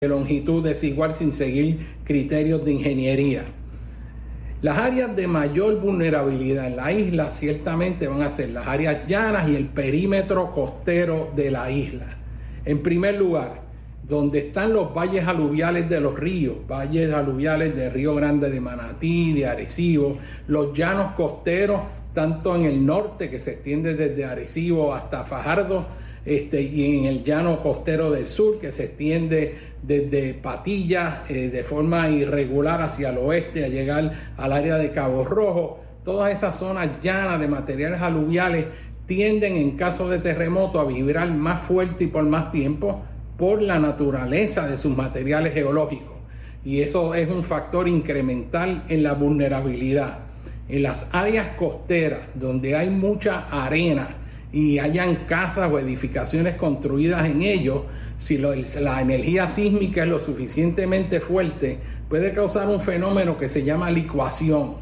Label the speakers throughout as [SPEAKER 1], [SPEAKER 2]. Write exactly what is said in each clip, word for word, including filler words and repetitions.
[SPEAKER 1] de longitud desigual sin seguir criterios de ingeniería. Las áreas de mayor vulnerabilidad en la isla ciertamente van a ser las áreas llanas y el perímetro costero de la isla. En primer lugar, donde están los valles aluviales de los ríos, valles aluviales de Río Grande de Manatí, de Arecibo, los llanos costeros, tanto en el norte que se extiende desde Arecibo hasta Fajardo, Este, y en el llano costero del sur que se extiende desde Patillas eh, de forma irregular hacia el oeste a llegar al área de Cabo Rojo. Todas esas zonas llanas de materiales aluviales tienden en caso de terremoto a vibrar más fuerte y por más tiempo por la naturaleza de sus materiales geológicos, y eso es un factor incremental en la vulnerabilidad. En las áreas costeras donde hay mucha arena y hayan casas o edificaciones construidas en ellos, si lo, la energía sísmica es lo suficientemente fuerte, puede causar un fenómeno que se llama licuación.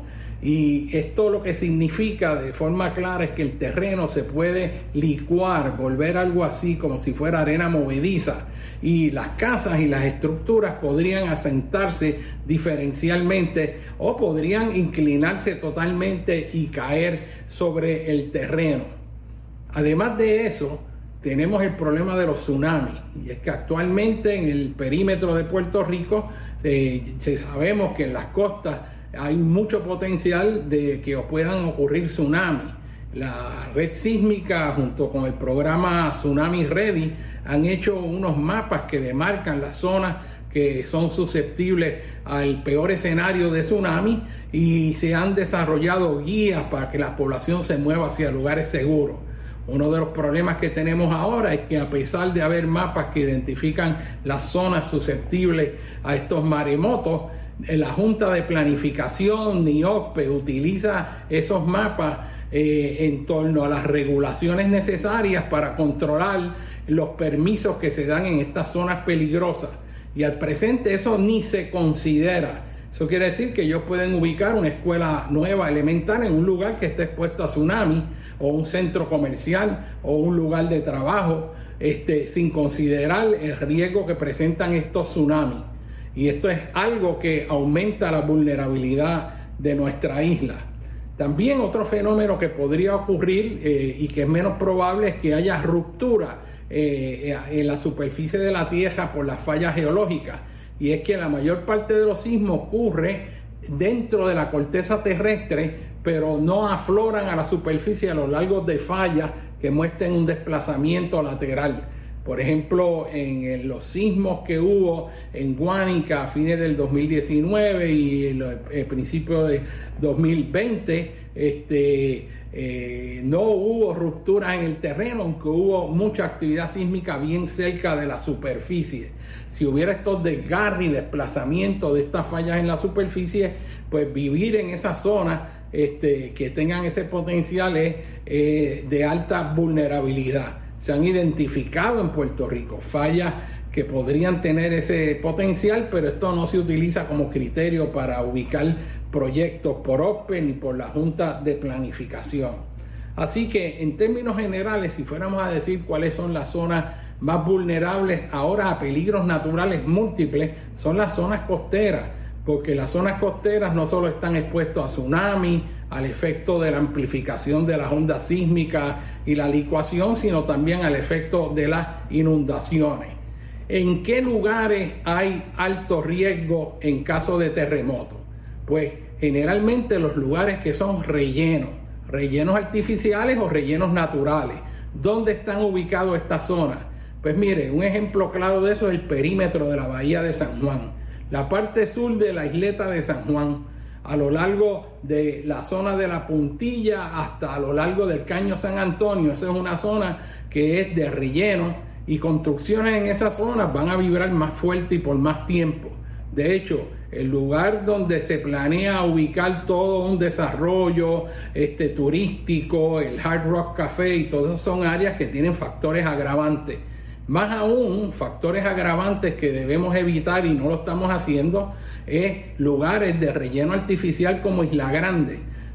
[SPEAKER 1] Y esto lo que significa de forma clara es que el terreno se puede licuar, volver algo así como si fuera arena movediza, y las casas y las estructuras podrían asentarse diferencialmente o podrían inclinarse totalmente y caer sobre el terreno. Además de eso, tenemos el problema de los tsunamis, y es que actualmente en el perímetro de Puerto Rico eh, sabemos que en las costas hay mucho potencial de que puedan ocurrir tsunamis. La red sísmica junto con el programa Tsunami Ready han hecho unos mapas que demarcan las zonas que son susceptibles al peor escenario de tsunami, y se han desarrollado guías para que la población se mueva hacia lugares seguros. Uno de los problemas que tenemos ahora es que a pesar de haber mapas que identifican las zonas susceptibles a estos maremotos, la Junta de Planificación, N I O C P E, utiliza esos mapas eh, en torno a las regulaciones necesarias para controlar los permisos que se dan en estas zonas peligrosas. Y al presente eso ni se considera. Eso quiere decir que ellos pueden ubicar una escuela nueva elemental en un lugar que esté expuesto a tsunami, o un centro comercial, o un lugar de trabajo, este, sin considerar el riesgo que presentan estos tsunamis. Y esto es algo que aumenta la vulnerabilidad de nuestra isla. También otro fenómeno que podría ocurrir eh, y que es menos probable es que haya ruptura eh, en la superficie de la Tierra por las fallas geológicas. Y es que la mayor parte de los sismos ocurre dentro de la corteza terrestre, pero no afloran a la superficie a lo largo de fallas que muestren un desplazamiento lateral. Por ejemplo, en los sismos que hubo en Guánica a fines del dos mil diecinueve y el principio de dos mil veinte, este, eh, no hubo rupturas en el terreno, aunque hubo mucha actividad sísmica bien cerca de la superficie. Si hubiera estos desgarres y desplazamientos de estas fallas en la superficie, pues vivir en esas zonas este, que tengan ese potencial es eh, de alta vulnerabilidad. Se han identificado en Puerto Rico fallas que podrían tener ese potencial, pero esto no se utiliza como criterio para ubicar proyectos por O P E ni por la Junta de Planificación. Así que en términos generales, si fuéramos a decir cuáles son las zonas más vulnerables ahora a peligros naturales múltiples, son las zonas costeras, porque las zonas costeras no solo están expuestas a tsunami, al efecto de la amplificación de las ondas sísmicas y la licuación, sino también al efecto de las inundaciones. ¿En qué lugares hay alto riesgo en caso de terremoto? Pues generalmente los lugares que son rellenos, rellenos artificiales o rellenos naturales. ¿Dónde están ubicados estas zonas? Pues mire, un ejemplo claro de eso es el perímetro de la bahía de San Juan, la parte sur de la isleta de San Juan, a lo largo de la zona de la Puntilla hasta a lo largo del Caño San Antonio. Esa es una zona que es de relleno, y construcciones en esa zona van a vibrar más fuerte y por más tiempo. De hecho, el lugar donde se planea ubicar todo un desarrollo este, turístico, el Hard Rock Café y todas esas son áreas que tienen factores agravantes. Más aún, factores agravantes que debemos evitar y no lo estamos haciendo, es lugares de relleno artificial como Isla Grande,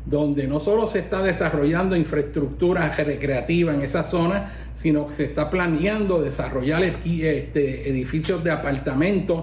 [SPEAKER 1] donde no solo se está desarrollando infraestructura recreativa en esa zona, sino que se está planeando desarrollar este, edificios de apartamentos